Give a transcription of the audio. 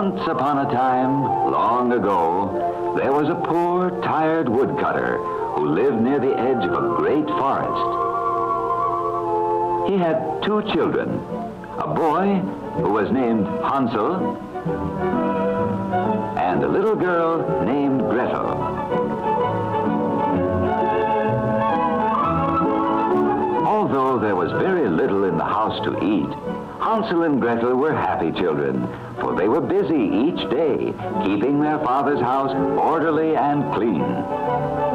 Once upon a time, long ago, there was a poor, tired woodcutter who lived near the edge of a great forest. He had two children, a boy who was named Hansel and a little girl named Gretel. Although there was very little in the house to eat, Hansel and Gretel were happy children, for they were busy each day, keeping their father's house orderly and clean.